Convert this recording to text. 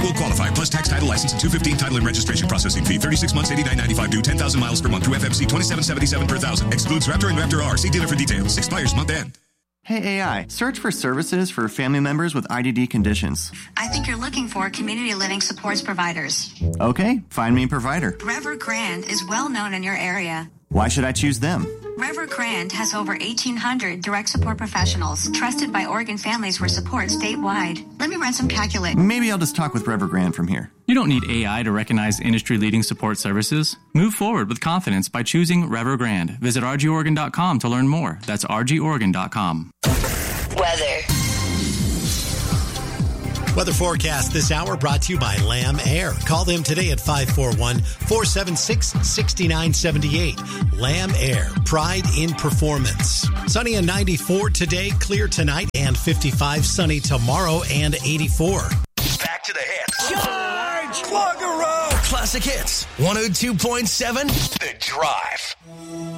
will qualify, plus tax, title, license, and 215 title and registration processing fee. 36 months, $89.95 due, 10,000 miles per month through FMC 2777 per thousand. Excludes Raptor and Raptor R. See dealer for details. Expires month end. Hey AI, search for services for family members with IDD conditions. I think you're looking for community living supports providers. Okay, find me a provider. Evergrande is well known in your area. Why should I choose them? Evergrande has over 1,800 direct support professionals trusted by Oregon families for support statewide. Let me run some calculations. Maybe I'll just talk with Evergrande from here. You don't need AI to recognize industry-leading support services. Move forward with confidence by choosing Evergrande. Visit rgoregon.com to learn more. That's rgoregon.com. Weather. Weather forecast this hour brought to you by Lamb Air. Call them today at 541-476-6978. Lamb Air, pride in performance. Sunny and 94 today, clear tonight, and 55 sunny tomorrow and 84. Back to the hits. Charge! Plug a row! Classic hits. 102.7 The Drive.